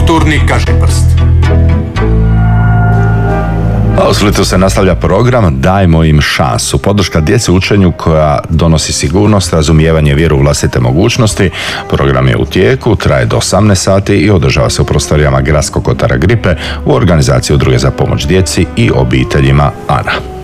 Kulturni kažiprst. A u Splitu se nastavlja program Dajmo im šansu. Podrška djeci u učenju koja donosi sigurnost, razumijevanje, vjeru u vlastite mogućnosti. Program je u tijeku, traje do 18 sati i održava se u prostorijama Gradskog kotara Gripe u organizaciji Udruge za pomoć djeci i obiteljima ANA.